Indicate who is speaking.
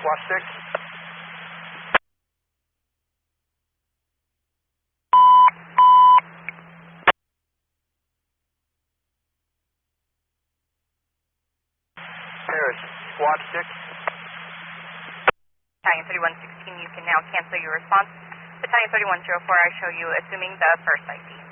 Speaker 1: Watch 6. Paris, Watch 6.
Speaker 2: Battalion 3116, you can now cancel your response. Battalion 3104, I show you assuming the first ID.